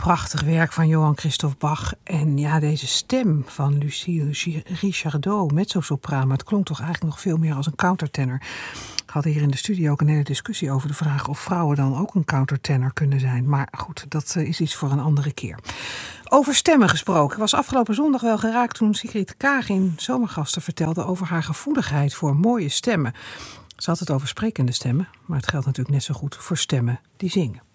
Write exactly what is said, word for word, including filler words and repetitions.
prachtig werk van Johann Christoph Bach. En ja, deze stem van Lucille Richardot, mezzosopraan. Maar het klonk toch eigenlijk nog veel meer als een countertenor. We hadden hier in de studio ook een hele discussie over de vraag of vrouwen dan ook een countertenor kunnen zijn. Maar goed, dat is iets voor een andere keer. Over stemmen gesproken. Ik was afgelopen zondag wel geraakt toen Sigrid Kaag in Zomergasten vertelde over haar gevoeligheid voor mooie stemmen. Ze had het over sprekende stemmen, maar het geldt natuurlijk net zo goed voor stemmen die zingen.